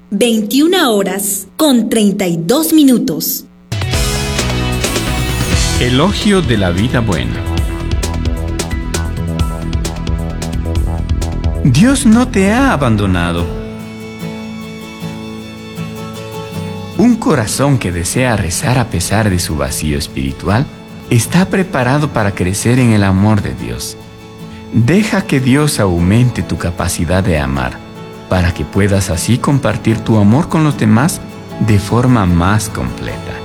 21:32. Elogio de la vida buena. Dios no te ha abandonado. Un corazón que desea rezar a pesar de su vacío espiritual está preparado para crecer en el amor de Dios. Deja que Dios aumente tu capacidad de amar, para que puedas así compartir tu amor con los demás de forma más completa.